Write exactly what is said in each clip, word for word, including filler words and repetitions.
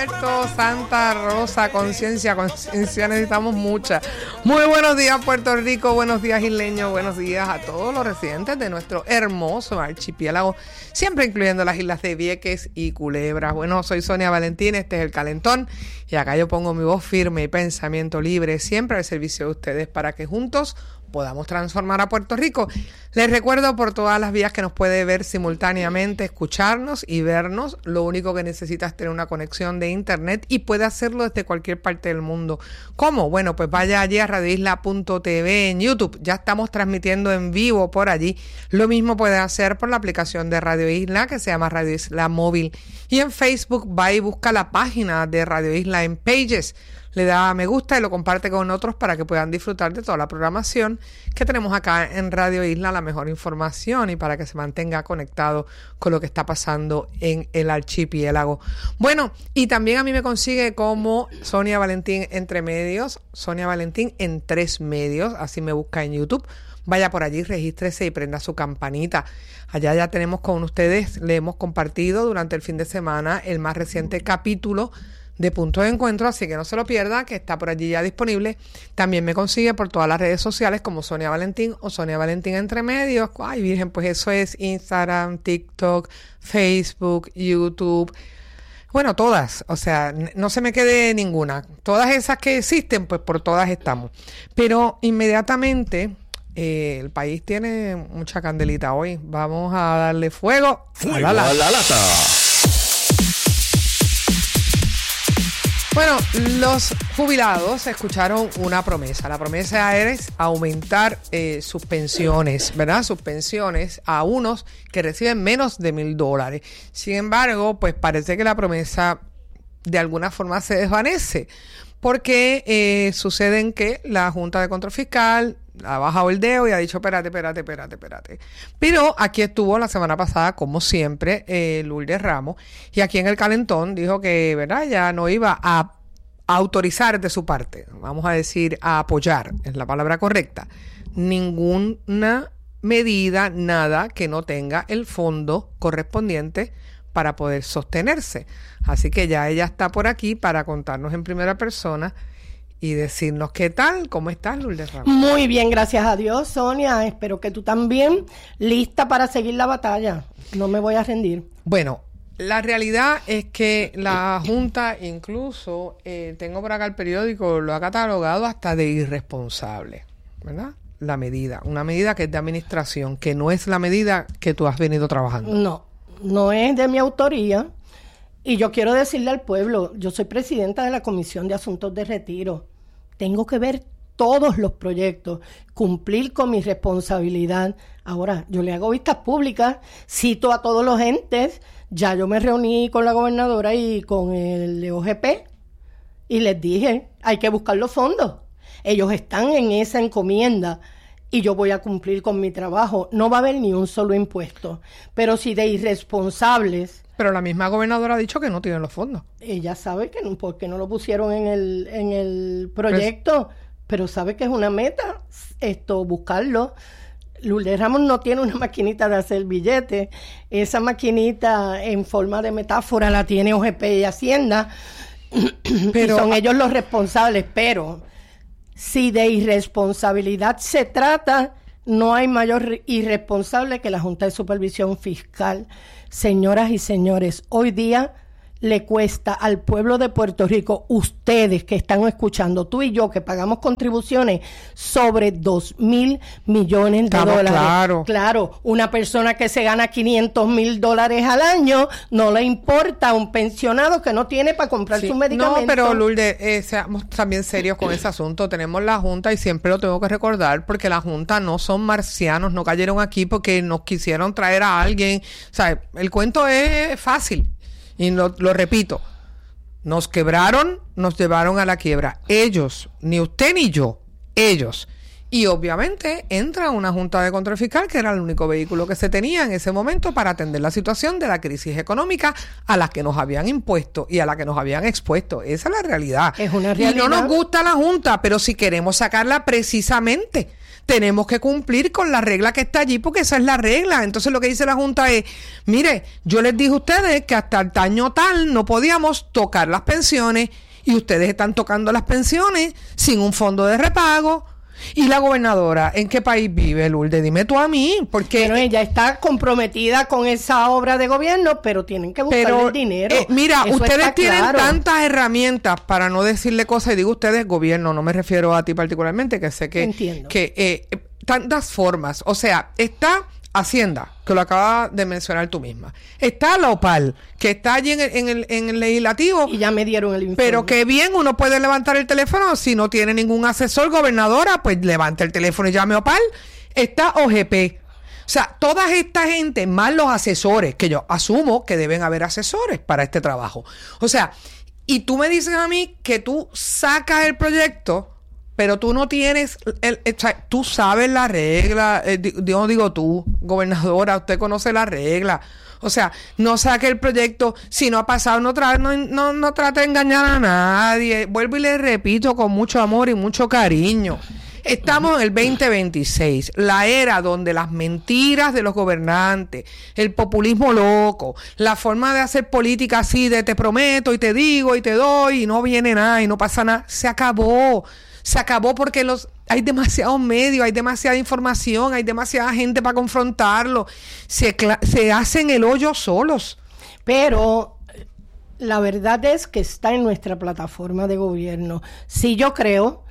Santa Rosa, conciencia, conciencia, necesitamos mucha. Muy buenos días, Puerto Rico, buenos días, isleños, buenos días a todos los residentes de nuestro hermoso archipiélago, siempre incluyendo las islas de Vieques y Culebra. Bueno, soy Sonia Valentín, este es El Calentón, y acá yo pongo mi voz firme y pensamiento libre, siempre al servicio de ustedes, para que juntos podamos transformar a Puerto Rico. Les recuerdo por todas las vías que nos puede ver simultáneamente, escucharnos y vernos. Lo único que necesita es tener una conexión de internet y puede hacerlo desde cualquier parte del mundo. ¿Cómo? Bueno, pues vaya allí a radio isla punto t v en YouTube. Ya estamos transmitiendo en vivo por allí. Lo mismo puede hacer por la aplicación de Radio Isla, que se llama Radio Isla Móvil. Y en Facebook va y busca la página de Radio Isla en Pages. Le da a me gusta y lo comparte con otros para que puedan disfrutar de toda la programación que tenemos acá en Radio Isla, la mejor información, y para que se mantenga conectado con lo que está pasando en el archipiélago. Bueno, y también a mí me consigue como Sonia Valentín Entre Medios, Sonia Valentín en Tres Medios, así me busca en YouTube. Vaya por allí, regístrese y prenda su campanita. Allá ya tenemos con ustedes, le hemos compartido durante el fin de semana el más reciente capítulo de Punto de Encuentro, así que no se lo pierda, que está por allí ya disponible. También me consigue por todas las redes sociales como Sonia Valentín o Sonia Valentín Entre Medios. Ay, virgen, pues eso es Instagram, TikTok, Facebook, YouTube. Bueno, todas, o sea, no se me quede ninguna. Todas esas que existen, pues por todas estamos. Pero inmediatamente, eh, el país tiene mucha candelita hoy. Vamos a darle fuego, fuego a la, a la lata. Bueno, los jubilados escucharon una promesa. La promesa es aumentar eh, sus pensiones, ¿verdad? Sus pensiones a unos que reciben menos de mil dólares. Sin embargo, pues parece que la promesa de alguna forma se desvanece, porque eh, sucede en que la Junta de Control Fiscal ha bajado el dedo y ha dicho, espérate, espérate, espérate, espérate. Pero aquí estuvo la semana pasada, como siempre, eh, Lourdes Ramos, y aquí en El Calentón dijo que, ¿verdad?, ya no iba a, a autorizar de su parte, vamos a decir, a apoyar, es la palabra correcta, ninguna medida, nada que no tenga el fondo correspondiente para poder sostenerse. Así que ya ella está por aquí para contarnos en primera persona y decirnos qué tal, cómo estás, Lourdes Ramos. Muy bien, gracias a Dios, Sonia. Espero que tú también, lista para seguir la batalla. No me voy a rendir. Bueno, la realidad es que la Junta, incluso, eh, tengo por acá el periódico, lo ha catalogado hasta de irresponsable, ¿verdad? La medida, una medida que es de administración, que no es la medida que tú has venido trabajando. No, no es de mi autoría. Y yo quiero decirle al pueblo, yo soy presidenta de la Comisión de Asuntos de Retiro. Tengo que ver todos los proyectos, cumplir con mi responsabilidad. Ahora, yo le hago vistas públicas, cito a todos los entes. Ya yo me reuní con la gobernadora y con el O G P y les dije, hay que buscar los fondos. Ellos están en esa encomienda y yo voy a cumplir con mi trabajo. No va a haber ni un solo impuesto. Pero si de irresponsables... Pero la misma gobernadora ha dicho que no tienen los fondos. Ella sabe que no, porque no lo pusieron en el, en el proyecto, pues, pero sabe que es una meta esto, buscarlo. Lourdes Ramos no tiene una maquinita de hacer billetes. Esa maquinita en forma de metáfora la tiene O G P y Hacienda. Pero, y son ellos los responsables. Pero si de irresponsabilidad se trata, no hay mayor irresponsable que la Junta de Supervisión Fiscal. Señoras y señores, hoy día le cuesta al pueblo de Puerto Rico, ustedes que están escuchando, tú y yo que pagamos contribuciones, sobre dos mil millones de Estamos dólares. Claro. Claro, una persona que se gana quinientos mil dólares al año, no le importa a un pensionado que no tiene para comprar sí. sus medicamentos. No, pero Lourdes, eh, seamos también serios con ese asunto. Tenemos la Junta y siempre lo tengo que recordar, porque la Junta no son marcianos, no cayeron aquí porque nos quisieron traer a alguien. O sea, el cuento es fácil. Y lo, lo repito, nos quebraron, nos llevaron a la quiebra. Ellos, ni usted ni yo, ellos. Y obviamente entra una Junta de Control Fiscal, que era el único vehículo que se tenía en ese momento para atender la situación de la crisis económica a la que nos habían impuesto y a la que nos habían expuesto. Esa es la realidad. Es una realidad. Y no nos gusta la Junta, pero si queremos sacarla precisamente tenemos que cumplir con la regla que está allí porque esa es la regla. Entonces lo que dice la Junta es, mire, yo les dije a ustedes que hasta el año tal no podíamos tocar las pensiones y ustedes están tocando las pensiones sin un fondo de repago. ¿Y la gobernadora en qué país vive, Lourdes? Dime tú a mí, porque... Bueno, ella está comprometida con esa obra de gobierno, pero tienen que buscar el dinero. Eh, mira, Eso ustedes tienen claro. tantas herramientas para no decirle cosas, y digo ustedes, gobierno, no me refiero a ti particularmente, que sé que... Entiendo. que eh, tantas formas, o sea, está Hacienda, que lo acabas de mencionar tú misma. Está la OPAL, que está allí en el, en el, en el legislativo. Y ya me dieron el informe. Pero que bien uno puede levantar el teléfono, si no tiene ningún asesor, gobernadora, pues levante el teléfono y llame a OPAL. Está O G P. O sea, toda esta gente, más los asesores, que yo asumo que deben haber asesores para este trabajo. O sea, y tú me dices a mí que tú sacas el proyecto, pero tú no tienes, el, el, o sea, tú sabes la regla, eh, yo digo tú, gobernadora, usted conoce la regla. O sea, no saque el proyecto, si no ha pasado, no, tra no, no, no trate de engañar a nadie. Vuelvo y le repito con mucho amor y mucho cariño. Estamos en el veinte veintiséis, la era donde las mentiras de los gobernantes, el populismo loco, la forma de hacer política así de te prometo y te digo y te doy y no viene nada y no pasa nada, se acabó. Se acabó porque los hay demasiados medios, hay demasiada información, hay demasiada gente para confrontarlo. Se, se hacen el hoyo solos. Pero la verdad es que está en nuestra plataforma de gobierno. Sí, yo creo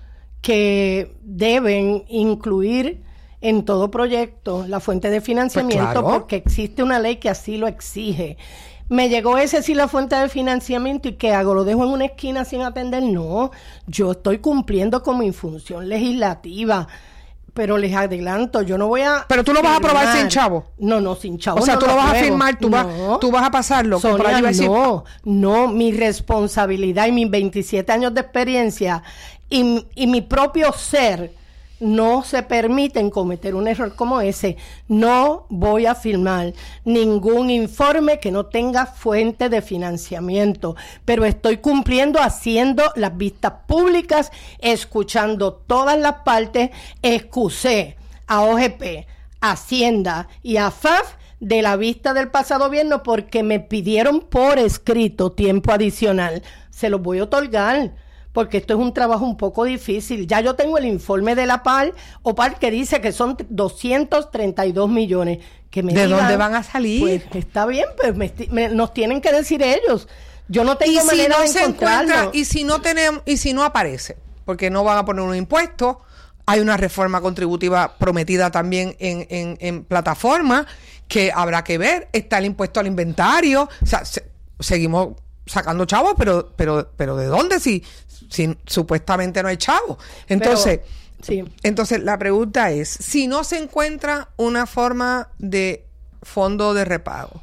que deben incluir en todo proyecto la fuente de financiamiento, pues claro, porque existe una ley que así lo exige. Me llegó ese sí la fuente de financiamiento y ¿qué hago? ¿Lo dejo en una esquina sin atender? No, yo estoy cumpliendo con mi función legislativa, pero les adelanto, yo no voy a... Pero tú lo vas firmar. A aprobar sin chavo. No, no, sin chavo. O sea, no tú lo vas apruebo. a firmar, tú, no. vas, tú vas a pasarlo. Sonia, no, no, mi responsabilidad y mis veintisiete años de experiencia y, y mi propio ser no se permiten cometer un error como ese. No voy a firmar ningún informe que no tenga fuente de financiamiento, pero estoy cumpliendo haciendo las vistas públicas, escuchando todas las partes. Excusé a O G P, Hacienda y a F A F de la vista del pasado viernes porque me pidieron por escrito tiempo adicional. Se los voy a otorgar, porque esto es un trabajo un poco difícil. Ya yo tengo el informe de la P A L, OPAL, que dice que son doscientos treinta y dos millones. Que me ¿De digan, dónde van a salir? Pues está bien, pues me, me, nos tienen que decir ellos. Yo no tengo ¿Y manera si no de se encontrarlo. encuentra, y si no tenemos, y si no aparece, porque no van a poner un impuesto, hay una reforma contributiva prometida también en, en, en plataforma que habrá que ver, está el impuesto al inventario, o sea, se, seguimos sacando chavos, pero, pero, pero ¿de dónde si, si supuestamente no hay chavos? Entonces, pero, sí. entonces la pregunta es, si no se encuentra una forma de fondo de repago,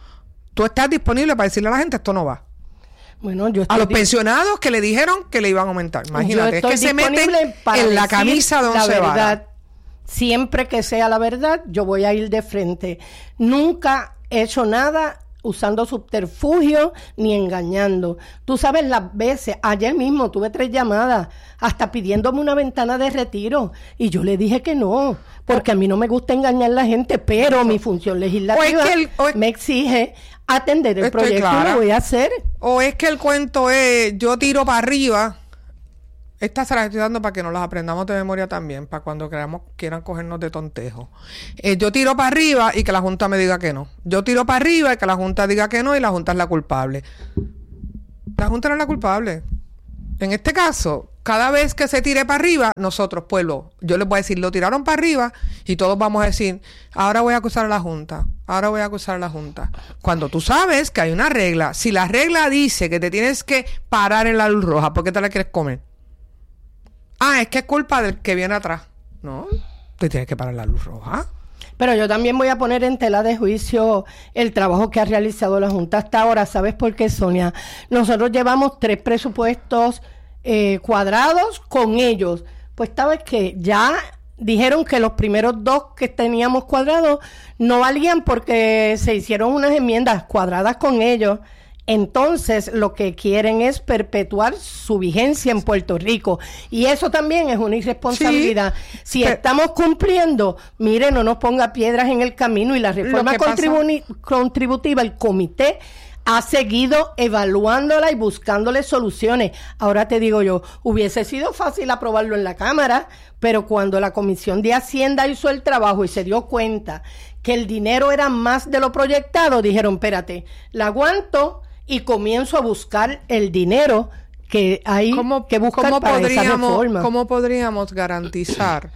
¿tú estás disponible para decirle a la gente esto no va? Bueno, yo estoy a los pensionados que le dijeron que le iban a aumentar. Imagínate, es que se meten en la camisa de once varas. Siempre que sea la verdad, yo voy a ir de frente. Nunca he hecho nada usando subterfugio ni engañando. Tú sabes las veces, ayer mismo tuve tres llamadas, hasta pidiéndome una ventana de retiro, y yo le dije que no, porque a mí no me gusta engañar a la gente, pero mi función legislativa o es que el, o es, me exige atender el proyecto clara. Y lo voy a hacer. O es que el cuento es, yo tiro para arriba. Estas se las estoy dando para que nos las aprendamos de memoria también, para cuando queramos, quieran cogernos de tontejo. Eh, yo tiro para arriba y que la Junta me diga que no. Yo tiro para arriba y que la Junta diga que no y la Junta es la culpable. La Junta no es la culpable. En este caso, cada vez que se tire para arriba, nosotros, pueblo, yo les voy a decir, lo tiraron para arriba y todos vamos a decir, ahora voy a acusar a la Junta, ahora voy a acusar a la Junta. Cuando tú sabes que hay una regla, si la regla dice que te tienes que parar en la luz roja, ¿por qué te la quieres comer? Ah, es que es culpa del que viene atrás. No, te tienes que parar la luz roja. Pero yo también voy a poner en tela de juicio el trabajo que ha realizado la Junta hasta ahora. ¿Sabes por qué, Sonia? Nosotros llevamos tres presupuestos eh, cuadrados con ellos. Pues sabes que ya dijeron que los primeros dos que teníamos cuadrados no valían porque se hicieron unas enmiendas cuadradas con ellos. Entonces, lo que quieren es perpetuar su vigencia en Puerto Rico. Y eso también es una irresponsabilidad. Sí, si pero, estamos cumpliendo, mire, no nos ponga piedras en el camino. Y la reforma contribu- contributiva, el comité ha seguido evaluándola y buscándole soluciones. Ahora te digo yo, hubiese sido fácil aprobarlo en la Cámara, pero cuando la Comisión de Hacienda hizo el trabajo y se dio cuenta que el dinero era más de lo proyectado, dijeron, espérate, la aguanto y comienzo a buscar el dinero que hay ¿Cómo, que buscar ¿cómo para podríamos, esa reforma? ¿Cómo podríamos garantizar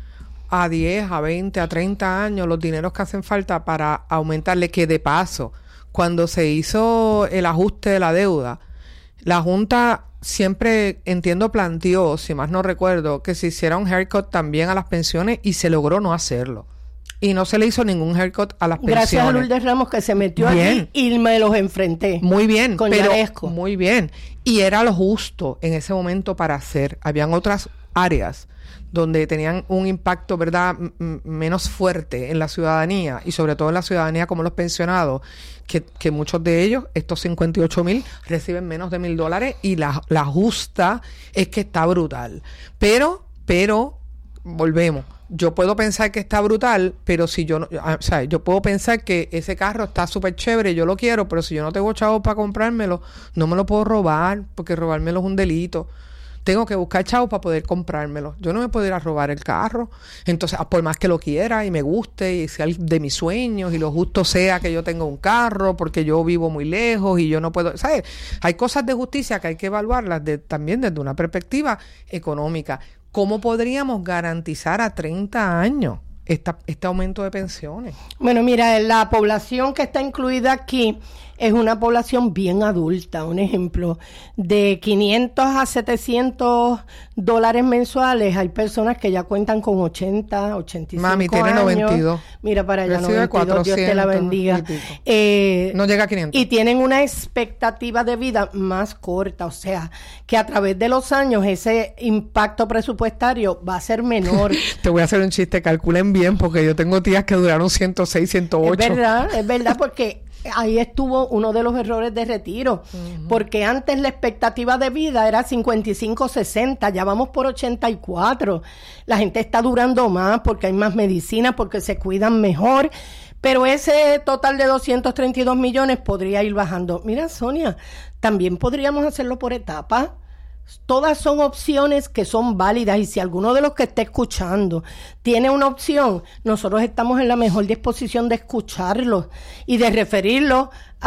a diez, a veinte, a treinta años los dineros que hacen falta para aumentarle? Que de paso, cuando se hizo el ajuste de la deuda, la Junta siempre, entiendo, planteó, si más no recuerdo, que se hiciera un haircut también a las pensiones y se logró no hacerlo. Y no se le hizo ningún haircut a las pensiones. Gracias a Lourdes Ramos que se metió bien. Aquí y me los enfrenté. Muy bien, con pero Yaresco. Muy bien. Y era lo justo en ese momento para hacer. Habían otras áreas donde tenían un impacto, ¿verdad?, M- menos fuerte en la ciudadanía, y sobre todo en la ciudadanía como los pensionados, que, que muchos de ellos, estos cincuenta y ocho mil, reciben menos de mil dólares, y la, la justa es que está brutal. Pero, pero, volvemos. Yo puedo pensar que está brutal, pero si yo no, o sea, yo puedo pensar que ese carro está súper chévere, yo lo quiero, pero si yo no tengo chavos para comprármelo, no me lo puedo robar, porque robármelo es un delito. Tengo que buscar chavos para poder comprármelo. Yo no me puedo ir a robar el carro. Entonces, por más que lo quiera y me guste y sea de mis sueños, y lo justo sea que yo tenga un carro porque yo vivo muy lejos y yo no puedo, ¿sabes? Hay cosas de justicia que hay que evaluarlas de, también desde una perspectiva económica. ¿Cómo podríamos garantizar a treinta años esta, este aumento de pensiones? Bueno, mira, la población que está incluida aquí es una población bien adulta. Un ejemplo, de quinientos a setecientos dólares mensuales, hay personas que ya cuentan con ochenta, ochenta y cinco Mami, tiene años. noventa y dos. Mira para allá, Recibe noventa y dos, Dios te la bendiga. Eh, no llega a quinientos. Y tienen una expectativa de vida más corta, o sea, que a través de los años ese impacto presupuestario va a ser menor. Te voy a hacer un chiste, calculen bien, porque yo tengo tías que duraron ciento seis, ciento ocho. Es verdad, es verdad, porque ahí estuvo uno de los errores de retiro, uh-huh. porque antes la expectativa de vida era cincuenta y cinco, sesenta, ya vamos por ochenta y cuatro. La gente está durando más porque hay más medicinas, porque se cuidan mejor, pero ese total de doscientos treinta y dos millones podría ir bajando. Mira, Sonia, también podríamos hacerlo por etapas. Todas son opciones que son válidas, y si alguno de los que esté escuchando tiene una opción, nosotros estamos en la mejor disposición de escucharlos y de referirlos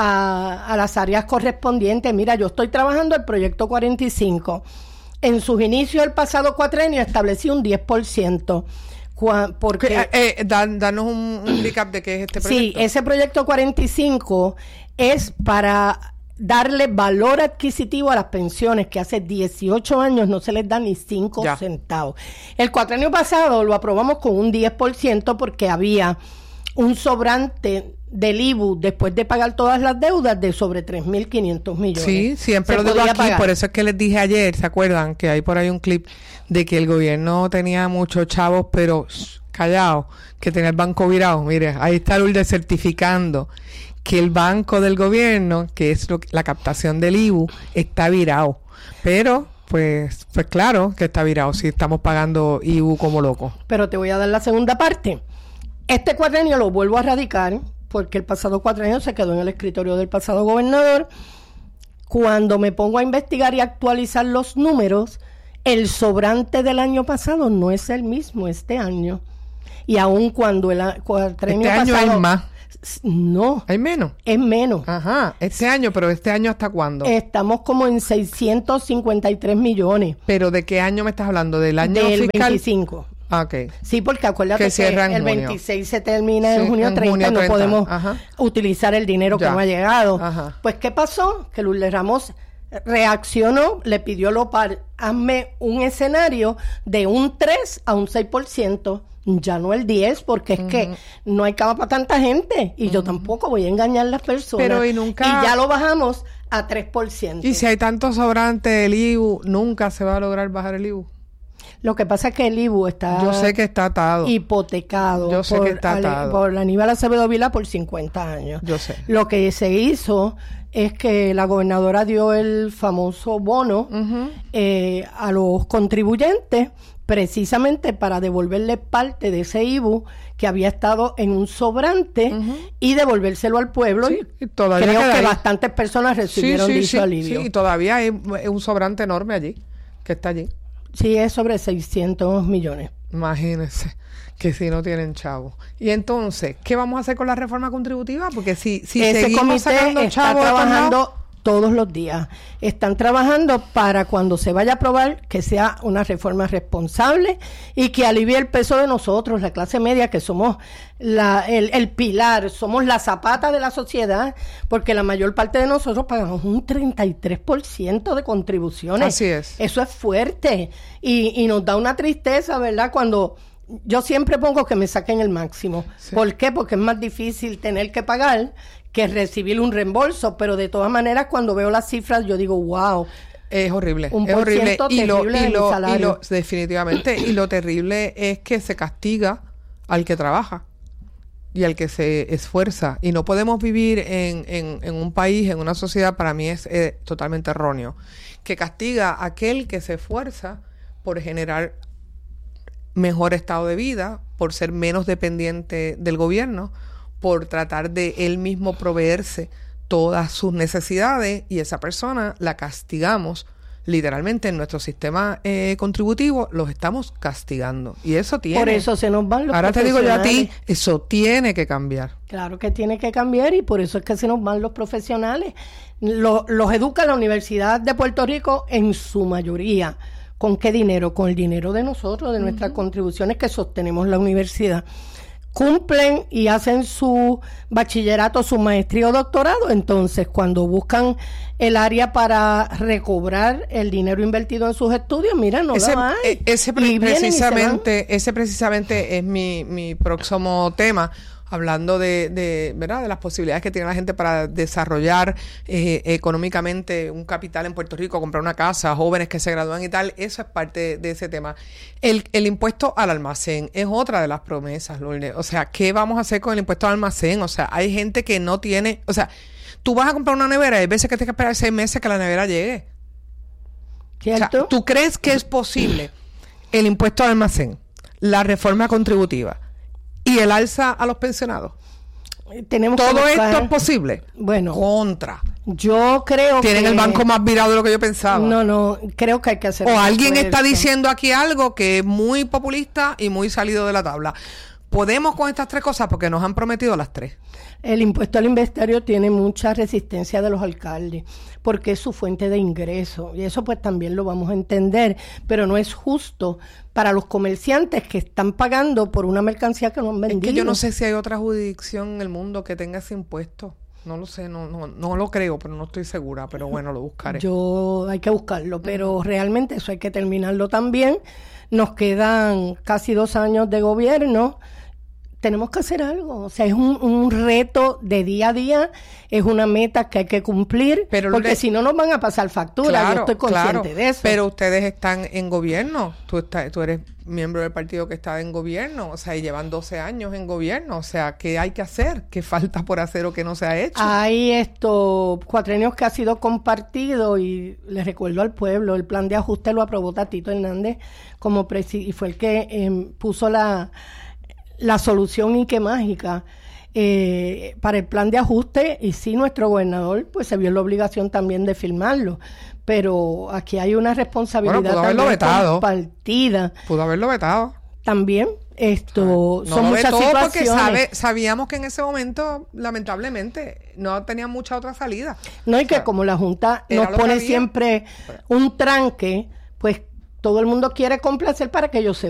a, a las áreas correspondientes. Mira, yo estoy trabajando el proyecto cuarenta y cinco. En sus inicios el pasado cuatrenio establecí un diez por ciento. Porque, eh, eh, dan, danos un, un recap de qué es este proyecto. Sí, ese proyecto cuarenta y cinco es para darle valor adquisitivo a las pensiones, que hace dieciocho años no se les da ni cinco centavos. El cuatrenio pasado lo aprobamos con un diez por ciento porque había un sobrante del I B U después de pagar todas las deudas de sobre tres mil quinientos millones. Sí, siempre se lo digo aquí, pagar. Por eso es que les dije ayer, ¿se acuerdan? Que hay por ahí un clip de que el gobierno tenía muchos chavos, pero shh, callados, que tenía el banco virado. Mire, ahí está Lourdes certificando que el banco del gobierno, que es lo, la captación del I B U, está virado. Pero, pues, pues claro que está virado si estamos pagando I B U como locos. Pero te voy a dar la segunda parte. Este cuatrenio lo vuelvo a radicar, porque el pasado cuatrenio se quedó en el escritorio del pasado gobernador. Cuando me pongo a investigar y actualizar los números, el sobrante del año pasado no es el mismo este año. Y aun cuando el cuatrenio este pasado... año hay más. No. ¿Hay menos? Es menos. Ajá, este año, pero ¿este año hasta cuándo? Estamos como en seiscientos cincuenta y tres millones. ¿Pero de qué año me estás hablando? ¿Del año del fiscal? veinticinco. Ah, ok. Sí, porque acuérdate que, que, que el veintiséis se termina en sí, junio en treinta, junio y no treinta. podemos Ajá. utilizar el dinero Ya. que no ha llegado. Ajá. Pues, ¿qué pasó? Que Lourdes Ramos reaccionó, le pidió lo par, hazme un escenario de un tres a un seis por ciento, ya no el diez, porque es uh-huh. que no hay cama para tanta gente, y uh-huh. yo tampoco voy a engañar a las personas. Pero y nunca... Y ya lo bajamos a tres por ciento. Y si hay tanto sobrante del I B U, nunca se va a lograr bajar el I B U. Lo que pasa es que el I B U está... Yo sé que está atado. Hipotecado. Yo sé por, que está atado. Ale, por Aníbal Acevedo Vila por cincuenta años. Yo sé. Lo que se hizo es que la gobernadora dio el famoso bono uh-huh. eh, a los contribuyentes precisamente para devolverle parte de ese I B U que había estado en un sobrante uh-huh. y devolvérselo al pueblo. Sí, y todavía creo que ahí. bastantes personas recibieron sí, sí, dicho sí, alivio. Sí, y todavía hay un sobrante enorme allí, que está allí. Sí, es sobre seiscientos millones. Imagínense que si no tienen chavos. Y entonces, ¿qué vamos a hacer con la reforma contributiva? Porque si, si ese seguimos comité sacando está chavos trabajando todos los días. Están trabajando para cuando se vaya a aprobar que sea una reforma responsable y que alivie el peso de nosotros, la clase media, que somos la, el, el pilar, somos la zapata de la sociedad, porque la mayor parte de nosotros pagamos un treinta y tres por ciento de contribuciones. Así es. Eso es fuerte y, y nos da una tristeza, ¿verdad? Cuando yo siempre pongo que me saquen el máximo. Sí. ¿Por qué? Porque es más difícil tener que pagar que recibir un reembolso, pero de todas maneras cuando veo las cifras yo digo, wow. Es horrible, un es horrible. Y lo, y, lo, y lo, definitivamente, y lo terrible es que se castiga al que trabaja y al que se esfuerza. Y no podemos vivir en, en, en un país, en una sociedad, para mí es eh, totalmente erróneo, que castiga a aquel que se esfuerza por generar mejor estado de vida, por ser menos dependiente del gobierno, por tratar de él mismo proveerse todas sus necesidades, y esa persona la castigamos literalmente en nuestro sistema eh, contributivo, los estamos castigando, y eso tiene. Por eso se nos van los Ahora te digo yo a ti, eso tiene que cambiar. Claro que tiene que cambiar, y por eso es que se nos van los profesionales. Lo, los educa la Universidad de Puerto Rico en su mayoría. ¿Con qué dinero? Con el dinero de nosotros, de nuestras uh-huh. contribuciones que sostenemos la universidad. Cumplen y hacen su bachillerato, su maestría o doctorado, entonces cuando buscan el área para recobrar el dinero invertido en sus estudios, mira, no ese, la hay. Ese pre- precisamente, ese precisamente es mi, mi próximo tema, hablando de, de, ¿verdad?, de las posibilidades que tiene la gente para desarrollar eh, económicamente un capital en Puerto Rico, comprar una casa, jóvenes que se gradúan y tal. Eso es parte de ese tema. El, el impuesto al almacén es otra de las promesas, Lourdes. O sea, ¿qué vamos a hacer con el impuesto al almacén? O sea, hay gente que no tiene... O sea, tú vas a comprar una nevera y hay veces que tienes que esperar seis meses que la nevera llegue. ¿Cierto? O sea, ¿tú crees que es posible el impuesto al almacén, la reforma contributiva y el alza a los pensionados? Tenemos ¿Todo buscar... esto es posible? Bueno. Contra. Yo creo Tienen que... el banco más virado de lo que yo pensaba. No, no, creo que hay que hacer... O alguien está diciendo aquí algo que es muy populista y muy salido de la tabla. Podemos con estas tres cosas porque nos han prometido las tres. El impuesto al inventario tiene mucha resistencia de los alcaldes porque es su fuente de ingreso, y eso pues también lo vamos a entender, pero no es justo para los comerciantes que están pagando por una mercancía que no han vendido. Es que yo no sé si hay otra jurisdicción en el mundo que tenga ese impuesto. No lo sé, no, no, no lo creo, pero no estoy segura, pero bueno, lo buscaré. Yo, hay que buscarlo, pero realmente eso hay que terminarlo también. Nos quedan casi dos años de gobierno. Tenemos que hacer algo, o sea, es un, un reto de día a día, es una meta que hay que cumplir, pero porque le... si no nos van a pasar facturas, claro, yo estoy consciente claro, de eso. Pero ustedes están en gobierno, tú, estás, tú eres miembro del partido que está en gobierno, o sea, y llevan doce años en gobierno, o sea, ¿qué hay que hacer? ¿Qué falta por hacer o qué no se ha hecho? Hay estos cuatrenios que ha sido compartido, y les recuerdo al pueblo, el plan de ajuste lo aprobó Tatito Hernández como presi- y fue el que eh, puso la... la solución y qué mágica eh, para el plan de ajuste, y sí, nuestro gobernador pues se vio en la obligación también de firmarlo, pero aquí hay una responsabilidad bueno, pudo haberlo también vetado. compartida. Pudo haberlo vetado. También esto no son lo muchas vetó situaciones. Porque sabe, sabíamos que en ese momento, lamentablemente, no tenía mucha otra salida. No, y o sea, que como la Junta nos pone siempre un tranque, pues todo el mundo quiere complacer para que ellos se